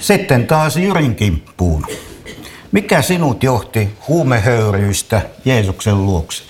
Sitten taas Jyrin kimppuun. Mikä sinut johti huumehöyryistä Jeesuksen luokse?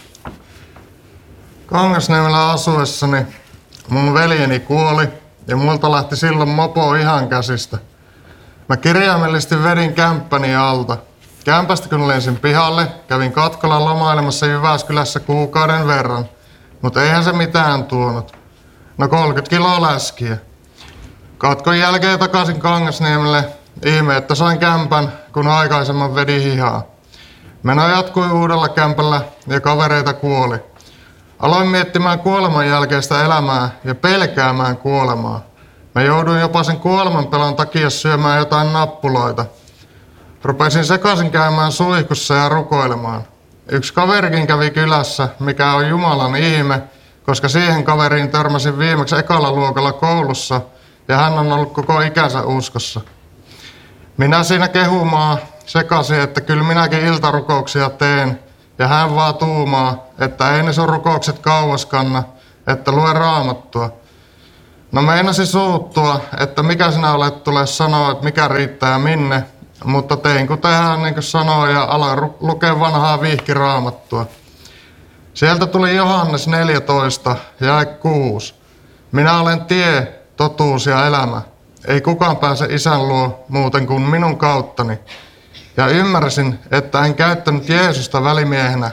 Kangasniemellä asuessani mun veljeni kuoli ja multa lähti silloin mopo ihan käsistä. Mä kirjaimellisesti vedin kämppäni alta. Kämpästä kun lensin pihalle, kävin Katkolan lomailemassa Jyväskylässä kuukauden verran, mutta eihän se mitään tuonut. No 30 kiloa läskiä. Katkon jälkeen takaisin Kangasniemelle. Ihme, että sain kämpän, kun aikaisemman vedin hihaa. Meno jatkui uudella kämpällä ja kavereita kuoli. Aloin miettimään kuoleman jälkeistä elämää ja pelkäämään kuolemaa. Mä jouduin jopa sen kuolemanpelon takia syömään jotain nappuloita. Rupesin sekaisin käymään suihkussa ja rukoilemaan. Yksi kaverikin kävi kylässä, mikä on Jumalan ihme, koska siihen kaveriin törmäsin viimeksi ekalla luokalla koulussa ja hän on ollut koko ikänsä uskossa. Minä siinä kehumaa sekaisin, että kyllä minäkin iltarukouksia teen ja hän vaan tuumaa, että ei ne sun rukoukset kauas kanna, että lue Raamattua. No meinasin suuttua, että mikä sinä olet tule sanoa, että mikä riittää ja minne, mutta tein kun tehdään niin kuin sanoo ja aloin lukea vanhaa vihkiraamattua. Sieltä tuli Johannes 14 jae 6. Minä olen tie, totuus ja elämä. Ei kukaan pääse Isän luo muuten kuin minun kauttani. Ja ymmärsin, että en käyttänyt Jeesusta välimiehenä.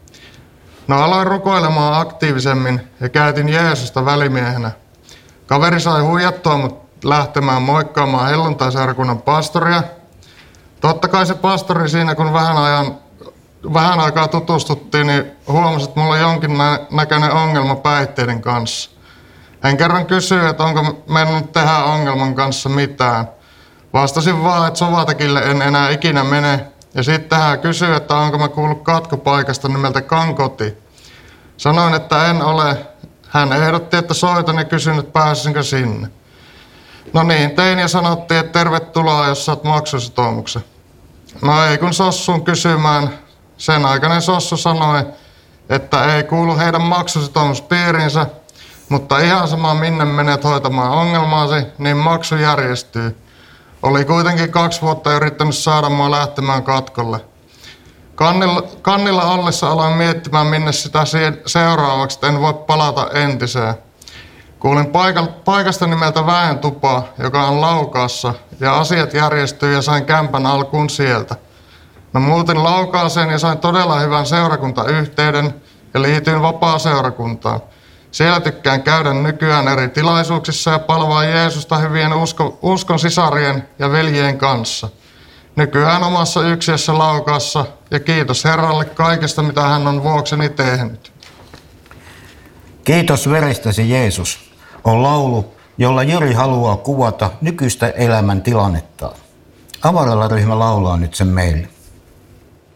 No aloin rukoilemaan aktiivisemmin ja käytin Jeesusta välimiehenä. Kaveri sai huijattua mut lähtemään moikkaamaan helluntaiseurakunnan pastoria. Totta kai se pastori siinä, kun vähän aikaa tutustuttiin, niin huomasi, että mulla on jonkin näköinen ongelma päihteiden kanssa. Hän kerran kysyi, että onko mennyt tehdä ongelman kanssa mitään. Vastasin vaan, että Sovatekille en enää ikinä mene. Ja sitten hän kysyi, että onko mä kuullut katkopaikasta nimeltä Kankoti. Sanoin, että en ole. Hän ehdotti, että soitan ja kysyin, että pääsinkö sinne. No niin, tein ja sanottiin, että tervetuloa, jos saat maksusitoumuksen. No ei kun Sossuun kysymään. Sen aikainen Sossu sanoi, että ei kuulu heidän maksusitoumuspiiriinsä, mutta ihan sama minne menet hoitamaan ongelmaasi, niin maksu järjestyy. Oli kuitenkin 2 vuotta yrittänyt saada mua lähtemään katkolle. Kannilla ollessa aloin miettimään, minne sitä seuraavaksi, että en voi palata entiseen. Kuulin paikasta nimeltä Väentupa, joka on Laukaassa, ja asiat järjestyi ja sain kämpän alkuun sieltä. Mä muutin Laukaaseen ja sain todella hyvän seurakuntayhteyden ja liityin vapaa-seurakuntaan. Siellä tykkään käydä nykyään eri tilaisuuksissa ja palvaa Jeesusta hyvien uskon sisarien ja veljien kanssa. Nykyään omassa yksiössä Laukaassa ja kiitos Herralle kaikesta, mitä hän on vuokseni tehnyt. Kiitos verestäsi Jeesus on laulu, jolla Jyri haluaa kuvata nykyistä elämän tilannettaan. Avaralla ryhmä laulaa nyt sen meille.